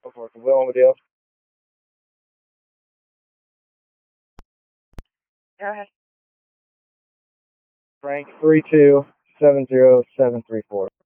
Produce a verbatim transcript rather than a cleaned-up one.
Go for it. Will on the deal. Go ahead. Frank three two seven zero seven three four.